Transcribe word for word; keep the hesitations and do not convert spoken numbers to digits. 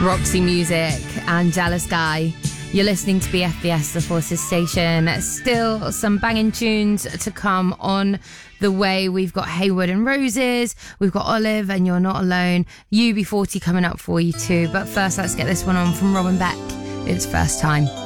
Roxy Music and Jealous Guy. You're listening to B F B S, the Forces station. Still some banging tunes to come on the way. We've got Haywood and Roses, we've got Olive and You're Not Alone, U B forty coming up for you too. But first, let's get this one on from Robin Beck. It's First Time.